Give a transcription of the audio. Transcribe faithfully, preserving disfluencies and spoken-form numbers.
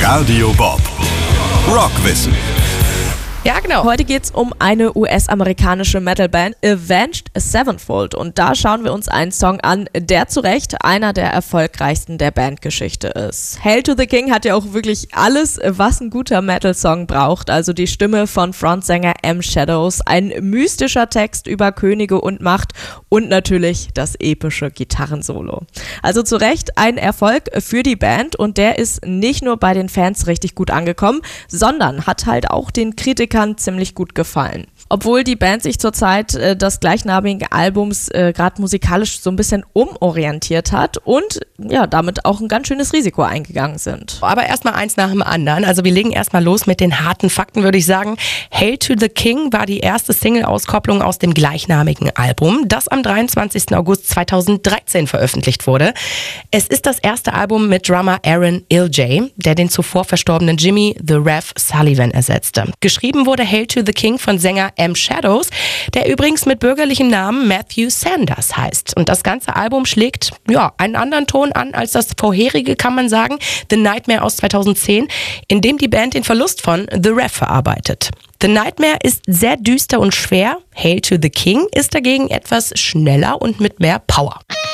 Radio Bob. Rockwissen. Ja, genau. Heute geht's um eine U S-amerikanische Metalband, Avenged Sevenfold. Und da schauen wir uns einen Song an, der zu Recht einer der erfolgreichsten der Bandgeschichte ist. Hail to the King hat ja auch wirklich alles, was ein guter Metal-Song braucht. Also die Stimme von Frontsänger M. Shadows, ein mystischer Text über Könige und Macht und natürlich das epische Gitarrensolo. Also zu Recht ein Erfolg für die Band und der ist nicht nur bei den Fans richtig gut angekommen, sondern hat halt auch den Kritikern ziemlich gut gefallen. Obwohl die Band sich zur Zeit äh, des gleichnamigen Albums äh, gerade musikalisch so ein bisschen umorientiert hat und ja, damit auch ein ganz schönes Risiko eingegangen sind. Aber erstmal eins nach dem anderen. Also wir legen erstmal los mit den harten Fakten, würde ich sagen. Hail to the King war die erste Single-Auskopplung aus dem gleichnamigen Album, das am dreiundzwanzigsten August zweitausenddreizehn veröffentlicht wurde. Es ist das erste Album mit Drummer Aaron Iljay, der den zuvor verstorbenen Jimmy The Rev Sullivan ersetzte. Geschrieben wurde Hail to the King von Sänger M. Shadows, der übrigens mit bürgerlichem Namen Matthew Sanders heißt. Und das ganze Album schlägt ja einen anderen Ton an als das vorherige, kann man sagen, The Nightmare aus zweitausendzehn, in dem die Band den Verlust von The Rev verarbeitet. The Nightmare ist sehr düster und schwer, Hail to the King ist dagegen etwas schneller und mit mehr Power.